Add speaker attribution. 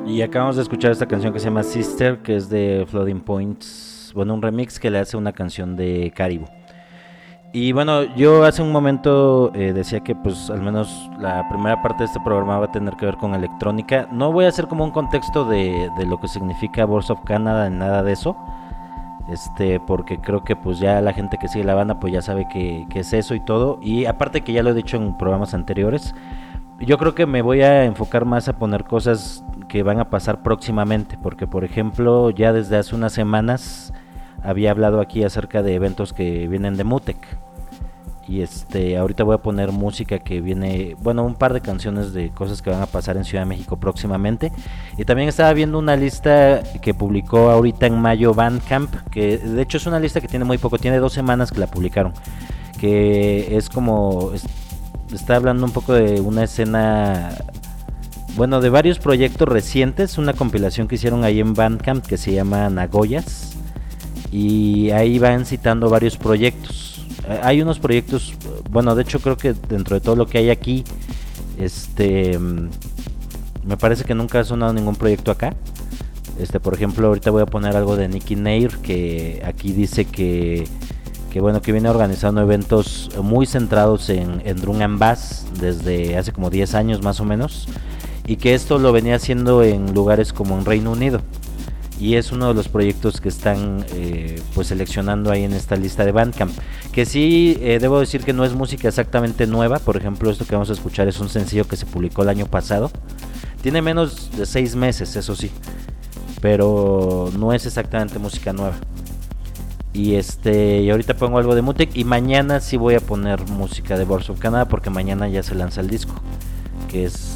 Speaker 1: Y acabamos de escuchar esta canción que se llama Sister, que es de Floating Points, bueno, un remix que le hace una canción de Caribou. Y bueno, yo hace un momento decía que pues al menos la primera parte de este programa va a tener que ver con electrónica. No voy a hacer como un contexto de lo que significa Boards of Canada ni nada de eso. Porque creo que pues ya la gente que sigue la banda pues ya sabe que es eso y todo. Y aparte que ya lo he dicho en programas anteriores, yo creo que me voy a enfocar más a poner cosas que van a pasar próximamente. Porque por ejemplo ya desde hace unas semanas había hablado aquí acerca de eventos que vienen de Mutec. Y ahorita voy a poner música que viene, bueno, un par de canciones de cosas que van a pasar en Ciudad de México próximamente. Y también estaba viendo una lista que publicó ahorita en mayo Bandcamp, que de hecho es una lista que tiene muy poco, tiene 2 semanas que la publicaron, que es como, está hablando un poco de una escena, bueno, de varios proyectos recientes, una compilación que hicieron ahí en Bandcamp que se llama Nagoyas, y ahí van citando varios proyectos. Hay unos proyectos, bueno, de hecho creo que dentro de todo lo que hay aquí, me parece que nunca ha sonado ningún proyecto acá. Por ejemplo, ahorita voy a poner algo de Nicky Nair, que aquí dice que bueno, que viene organizando eventos muy centrados en drum and bass desde hace como 10 años más o menos, y que esto lo venía haciendo en lugares como en Reino Unido. Y es uno de los proyectos que están pues seleccionando ahí en esta lista de Bandcamp, que sí, debo decir que no es música exactamente nueva. Por ejemplo, esto que vamos a escuchar es un sencillo que se publicó el año pasado, tiene menos de 6 meses, eso sí, pero no es exactamente música nueva. Y ahorita pongo algo de Mutec, y mañana sí voy a poner música de Boards of Canada, porque mañana ya se lanza el disco, que es